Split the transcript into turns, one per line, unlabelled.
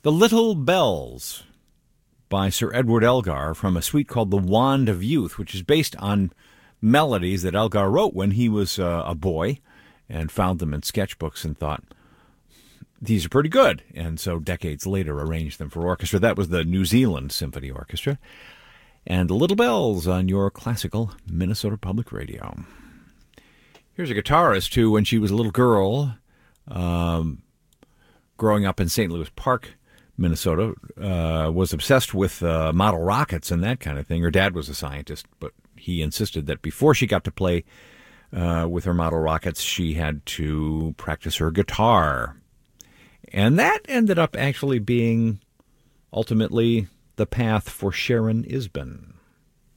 The Little Bells by Sir Edward Elgar from a suite called The Wand of Youth, which is based on melodies that Elgar wrote when he was a boy and found them in sketchbooks and thought, these are pretty good. And so decades later arranged them for orchestra. That was the New Zealand Symphony Orchestra. And The Little Bells on your classical Minnesota Public Radio. Here's a guitarist who, when she was a little girl, growing up in St. Louis Park, Minnesota, was obsessed with model rockets and that kind of thing. Her dad was a scientist, but he insisted that before she got to play with her model rockets, she had to practice her guitar. And that ended up actually being ultimately the path for Sharon Isbin.